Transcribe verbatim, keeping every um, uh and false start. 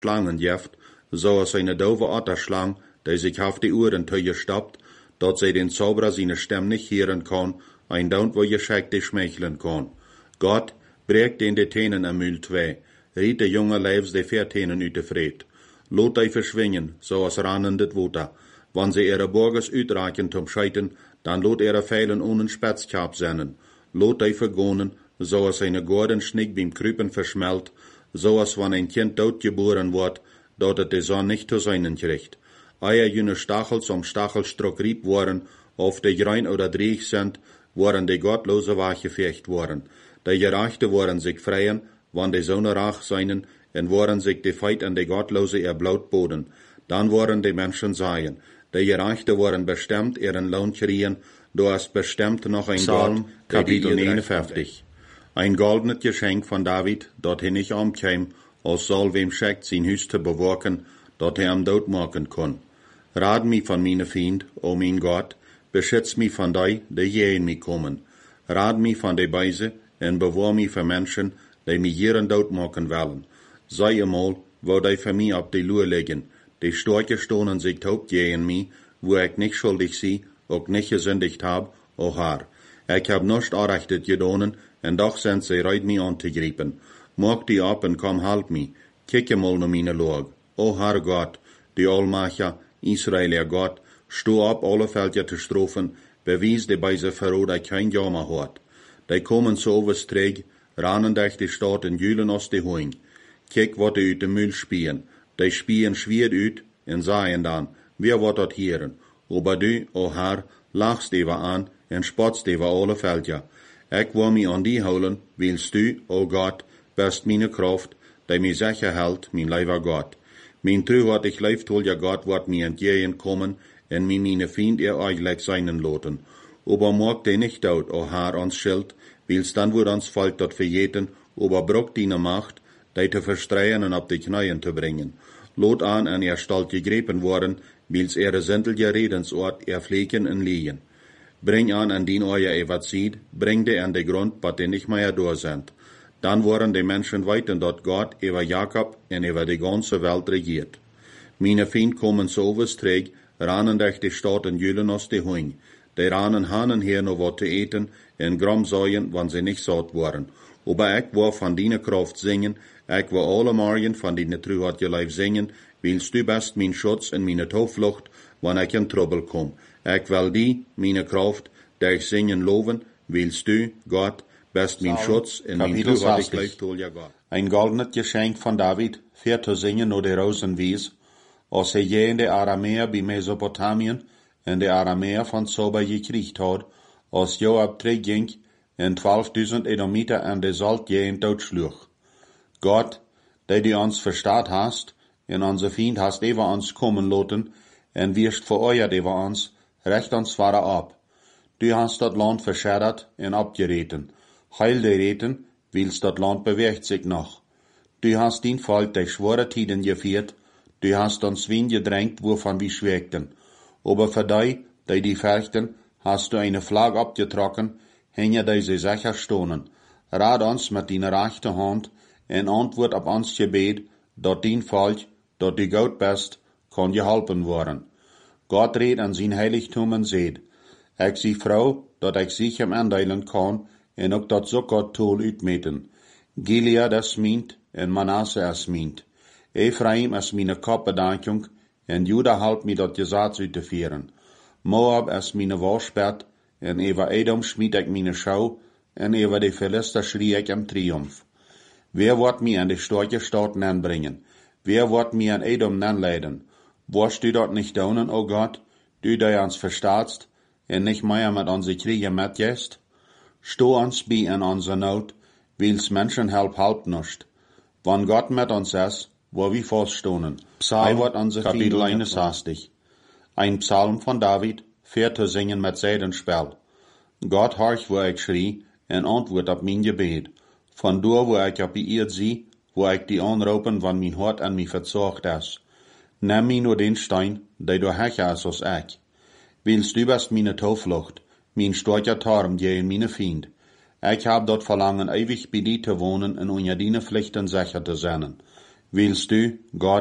Schlangen jeft, zoals een dove otterslang, die zich auf die Ohren toegestapt, dat zij den Zauberer seine Stem nicht hören kann, ein Daunt, wo Gescheckte schmeicheln kann. Gott breekt den de Tenen am Mühl twee, riet de jonge Leibs de Veertenen uit de vreed. Lot die verschwingen, zoals rannendet Water. Wann sie ihre Borgers uitraken zum Scheiten, dann lot ihre Pfeilen ohne Spätzkap sennen. Lot die vergonen, zoals eine Gordon Schnick beim Krüpen verschmelt, zoals wann ein Kind dood geboren wordt, dat het de Sonne nicht zu seinen kriegt. Eier jene Stachels um Stachelstock rieb worden, auf de grein oder dreig sind, waren de gottlose wachgefecht worden. De Gerechte waren sich freien, wann de Sonne rach seinen, en waren sich de Feit an de Gottlose erblaut boden. Dann waren de Menschen seien. De Gerechte waren bestimmt ihren Lohn kriegen, du hast bestimmt noch ein Psalm, Gott, Kapitel neunundfünfzig. Ein goldenes Geschenk von David, dat hij nicht umkäm, als soll wem schickt sein Hüs zu bewaken, dat hij am Tod machen kann. Rad mich von meine Feind, o mein Gott, beschütz mich von die, die je in mich kommen. Rad mich von de Beise, en bewahr mich von Menschen, die mich ihren Tod machen wollen. Sei einmal, wo die für mich ab die Luhr legen, die Storche stonen sich taub je in mich, wo ich nicht schuldig sie, auch nicht gesündigt hab, o Herr. Ich hab nicht anrechtet gedonen, en doch sind sie reit mich anzugreifen. Mach die ab en komm halt mich, kicke mal no meine Log. O Herr Gott, die Allmacher, Israel, Gott, sto ab alle Felder te strofen, bewies de Beise verrood die kein Jammer hat. Die kommen so overstreeg, rannen durch die Stadt en julen aus de Hoing. Kijk wat die uit de Müll spielen. Die spielen schwer uit en sagen dann, wer wat dat hieren. Aber du, o Herr, lachst ewa an en spotst ewa alle Felder. Ik wil mich an die houden, willst du, o Gott, best meine Kraft, die mich sicher hält, mein lieber Gott. Mein truhartig leiftoller Gott wird mir entgegen kommen, en mir meine Feind ihr eigentlich seinen loten. Aber mag de nicht out, o Herr, ans Schild, wils dann wird ans Volk dort verjeten, aber brock deine Macht, die zu verstreien und ab die Knien zu bringen. Lot an an ihr Stall gegriffen worden, wils ihre sindelige Redensort ihr Pflegen en liegen. Bring an an den euer Evatzid, bring de an de Grund, bat de nicht mehr da sind. Dann waren die Menschen weiten dort Gott über Jakob und über die ganze Welt regiert. Meine Feind kommen so overstreeg, rannen durch die Stadt und jülen aus die Hoing. Die rannen hanen her noch wat zu eten, en gram säuen, wann sie nicht satt waren. Aber ich war von deiner Kraft singen, ich war alle Morgen von deiner Truheit geleif singen, willst du best mein Schutz und meine Tauflucht, wann ich in Trouble komm. Ich will die, meine Kraft, der ich singen loben, willst du, Gott, best mein Schutz in mein Truheit gleich tol ja Gott. Ein goldenes Geschenk von David, für zu singen nur die Rosenwies, als er je in der Aramäer bei Mesopotamien, in der Aramäer von Soba gekriegt hat, als Joab terugging, en twaalfduizend Edomiter an de Salt je in Tod schlug. Gott, der du uns verstaat hast, en onze Feind hast ewa ons kommen loten, en wirst vereuert ewa ons, recht ons varen ab. Du hast dat Land verschädert en abgereten. Heil de reten, wils dat Land beweegt sich noch. Du hast den Volk durch schwere Tiden geführt, du hast uns Wien gedrängt, wovon wir schwägten. Aber für die, die die fechten, hast du eine Flagge abgetrocken, hänge die sie sicher stonen. Rat uns mit deiner rechten Hand, en antwoord op ons gebed, dat dien Volk, dat du Gott bist, kann geholpen worden. Gott redt an sein Heiligtum en seht, ik zie vrouw, dat ik zich hem aandelen kan, en ook dat zo Gott tool uitmeten. Gilead is meent, en Manasse is meent. Ephraim is meine kopbedankung, en Juda helpt mij dat gezaad uit te vieren. Moab is meine Waschbett, en over Edom schmied ik meine Schau, en over de Philister schrie ik am Triumph. Wer wordt mij aan de starke Staaten aanbrengen? Wer wordt mij aan Edom aanleiden? Warst du dort nicht daunen, o Gott, du, der uns verstaatst, en nicht mehr mit onze Kriege mitgehst? Sto uns bei in onze Not, wils Menschen help help nicht. Wann Gott mit uns ist, wo wir feststonen. Psalm, Kapitel einundsechzig. Ein Psalm von David, für zu singen mit Seidenspell. Gott horch, wo ich schrie, en antwoord op mein Gebet. Von da, wo ich op die Erd zie, wo ich die anroepen, wann mein Hart an mich verzocht ist. Nimm mir nur den Stein, der du hecher ist als ich. Willst du bist meine Tauflucht, mein starker Tarm gegen meine Feind. Ich hab dort Verlangen, ewig bei dir zu wohnen und unter deine Pflichten sicher zu sein. willst du Gott